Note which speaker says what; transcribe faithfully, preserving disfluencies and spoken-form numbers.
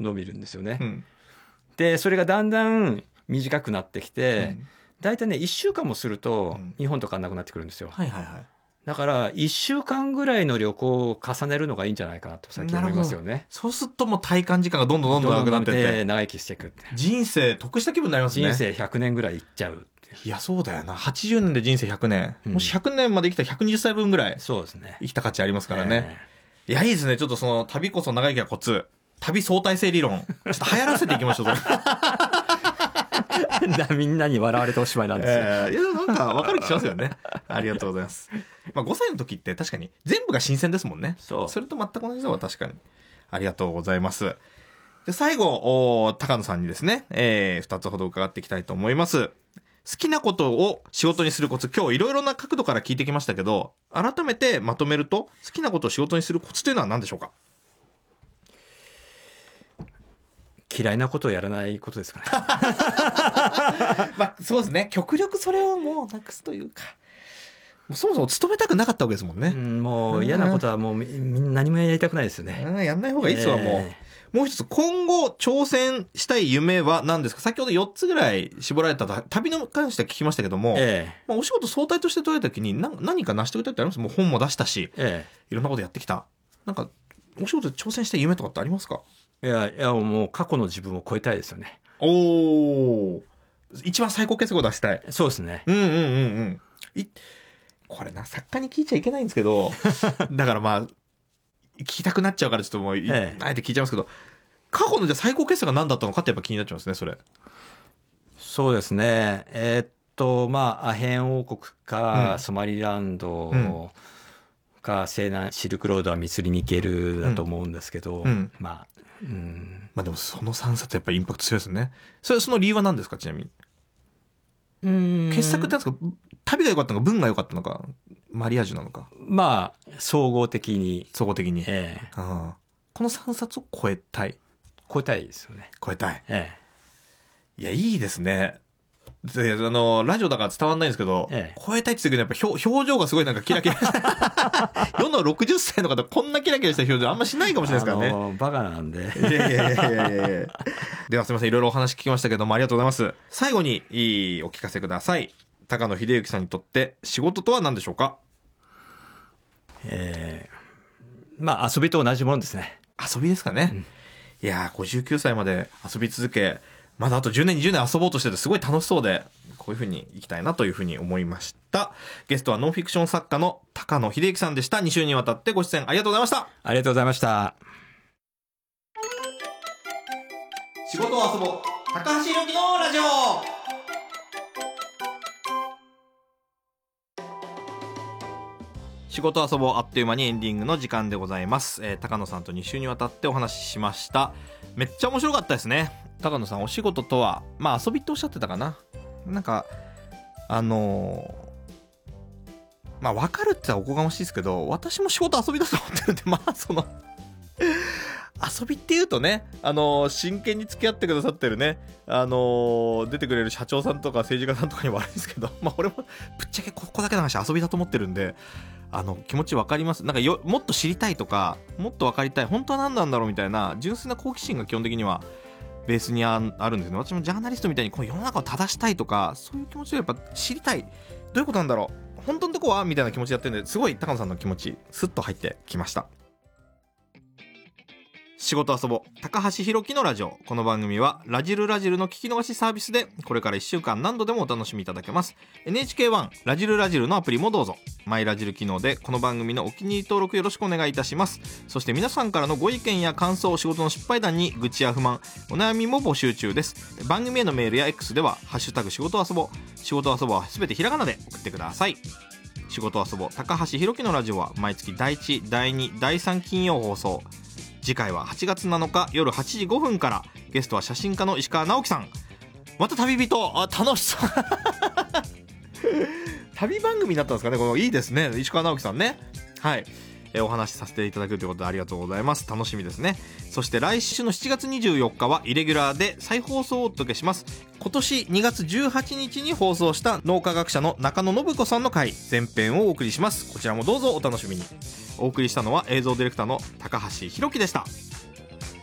Speaker 1: 伸びるんですよね、
Speaker 2: うん、
Speaker 1: でそれがだんだん短くなってきて、
Speaker 2: うん、
Speaker 1: だいたいねいっしゅうかんもすると
Speaker 2: うん
Speaker 1: 日本と変わんなくなってくるんですよ、
Speaker 2: はいはいはい。
Speaker 1: だからいっしゅうかんぐらいの旅行を重ねるのがいいんじゃないかなと最近思いますよね。
Speaker 2: そうするともう体感時間がどんどんどんどん長くなってって、
Speaker 1: 長生きしていくって、
Speaker 2: 人生得した気分になりますね。
Speaker 1: 人生ひゃくねんぐらいいっちゃう。
Speaker 2: いやそうだよな。はちじゅうねんで人生ひゃくねん、
Speaker 1: うん、
Speaker 2: もしひゃくねんまで生きたらひゃくにじゅっさいぶんぐらい
Speaker 1: そうですね、
Speaker 2: 生きた価値ありますからね、
Speaker 1: えー、
Speaker 2: いやいいですね。ちょっとその旅こそ長生きがコツ、旅相対性理論ちょっと流行らせていきましょう
Speaker 1: みんなに笑われておしまいなんですよ、
Speaker 2: えー、いやなんか分かる気しますよねありがとうございます。まあ、ごさいの時って確かに全部が新鮮ですもんね。
Speaker 1: そう
Speaker 2: それと全く同じのは確かにありがとうございます。で最後高野さんにですね、えー、ふたつほど伺っていきたいと思います。好きなことを仕事にするコツ、今日いろいろな角度から聞いてきましたけど、改めてまとめると好きなことを仕事にするコツというのは何でしょうか？
Speaker 1: 嫌いなことをやらないことですかね
Speaker 2: まあそうですね。極力それをもうなくすというか、もうそもそも勤めたくなかったわけですもんね、
Speaker 1: うん、もう嫌なことはもうみんな何もやりたくないですよね、
Speaker 2: うん、やんない方がいいですわ、もう、
Speaker 1: えー、
Speaker 2: もう一つ今後挑戦したい夢は何ですか？先ほどよっつぐらい絞られた旅の関しては聞きましたけども、
Speaker 1: えー
Speaker 2: まあ、お仕事総体として取れた時に何何か成し遂げたいってあります？もう本も出したし、
Speaker 1: え
Speaker 2: いろんなことやってきた。なんかお仕事で挑戦したい夢とかってありますか？
Speaker 1: え、いやいやもう過去の自分を超えたいですよね。
Speaker 2: おー、一番最高傑作を出したい。
Speaker 1: そうですね。
Speaker 2: うんうんうんうんいこれな、作家に聞いちゃいけないんですけどだからまあ聞きたくなっちゃうからちょっともう、ええ、あえて聞いちゃいますけど、過去のじゃあ最高傑作が何だったのかってやっぱ気になっちゃいますね、それ。
Speaker 1: そうですね。えー、っとまあアヘン王国か、うん、ソマリランドか、西南シルクロードは密に行けるだと思うんですけど、
Speaker 2: うん、
Speaker 1: まあ、うん、
Speaker 2: まあでもそのさんさつやっぱりインパクト強いですね。それその理由は何ですか、ちなみに。
Speaker 1: うーん、傑
Speaker 2: 作って何ですか？旅が良かったのか文が良かったのかマリアージュなのか。
Speaker 1: まあ総合的に
Speaker 2: 総合的に、
Speaker 1: ええ、
Speaker 2: あこのさんさつを超えたい
Speaker 1: 超えたいですよね。
Speaker 2: 超えたい、
Speaker 1: え
Speaker 2: え、いやいいですね。であのラジオだから伝わんないんですけど、ええ、超えたいって言ってくるとやっぱ表情がすごいなんかキラキラ世のろくじゅっさいの方こんなキラキラした表情あんましないかもしれないですからね。
Speaker 1: あのバカなんで
Speaker 2: いやいやいやいやいやいやではすみません、いろいろお話聞きましたけどもありがとうございます。最後にいいお聞かせください。高野秀幸さんにとって仕事とは何でしょうか？
Speaker 1: えー、まあ遊びと同じものですね。
Speaker 2: 遊びですかね、うん、いやごじゅうきゅうさいまで遊び続け、まだあとじゅうねんにじゅうねん遊ぼうとしててすごい楽しそうで、こういう風にいきたいなという風に思いました。ゲストはノンフィクション作家の高野秀幸さんでした。に週にわたってご出演ありがとうございました。
Speaker 1: ありがとうございました。
Speaker 2: 仕事を遊ぼう、高橋宏樹のラジオ。仕事遊ぼう、あっという間にエンディングの時間でございます、えー、高野さんとに週にわたってお話ししました。めっちゃ面白かったですね。高野さんお仕事とはまあ遊びっておっしゃってたかな。なんかあのー、まあ分かるって言ったらおこがましいですけど、私も仕事遊びだと思ってるんで、まあその遊びっていうとね、あのー、真剣に付き合ってくださってるね、あのー、出てくれる社長さんとか政治家さんとかに悪いんですけど、まあ俺もぶっちゃけここだけの話遊びだと思ってるんで、あの気持ち分かります。なんかよもっと知りたいとか、もっと分かりたい、本当は何なんだろうみたいな純粋な好奇心が基本的にはベースに あ, あるんですけど、私もジャーナリストみたいにこの世の中を正したいとか、そういう気持ちをやっぱ知りたい、どういうことなんだろう、本当のとこはみたいな気持ちでやってるんで、すごい高野さんの気持ちスッと入ってきました。仕事遊ぼう、高橋宏樹のラジオ。この番組はラジルラジルの聞き逃しサービスでこれからいっしゅうかん何度でもお楽しみいただけます。 エヌエイチケーワン ラジルラジルのアプリもどうぞ。マイラジル機能でこの番組のお気に入り登録よろしくお願いいたします。そして皆さんからのご意見や感想、仕事の失敗談に愚痴や不満、お悩みも募集中です。番組へのメールや X ではハッシュタグ仕事遊ぼう、仕事遊ぼうはすべてひらがなで送ってください。仕事遊ぼう、高橋宏樹のラジオは毎月だいいち、だいに、だいさん金曜放送。次回ははちがつなのか夜はちじごふんから。ゲストは写真家の石川直樹さん。また旅人、あ楽しそう旅番組になったんですかね、このいいですね、石川直樹さんね。はい、えお話しさせていただくということでありがとうございます。楽しみですね。そして来週のしちがつにじゅうよっかはイレギュラーで再放送をお届けします。今年にがつじゅうはちにちに放送した脳科学者の中野信子さんの回前編をお送りします。こちらもどうぞお楽しみに。お送りしたのは映像ディレクターの高橋宏樹でした。